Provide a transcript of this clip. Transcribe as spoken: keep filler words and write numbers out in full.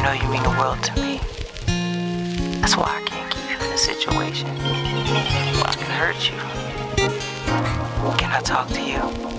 know you mean the world to me. That's why I can't keep you in a situation where I can hurt you. Can I talk to you?